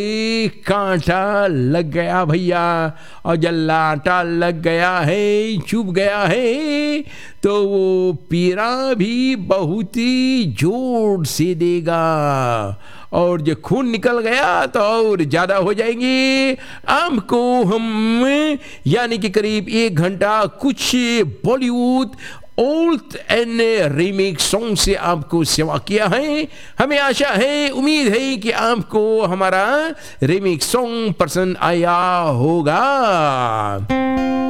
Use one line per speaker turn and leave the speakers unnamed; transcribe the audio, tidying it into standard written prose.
कांटा लग गया भैया, और जल्लाटा लग गया है, चुभ गया है, तो वो पीड़ा भी बहुत ही जोर से देगा, और जो खून निकल गया तो और ज़्यादा हो जाएंगे। आपको हम यानी कि करीब 1 घंटा कुछ Bollywood old and remix song से आपको सेवा किया है। हमें आशा है, उम्मीद है कि आपको हमारा रीमिक्स सॉन्ग पसंद आया होगा।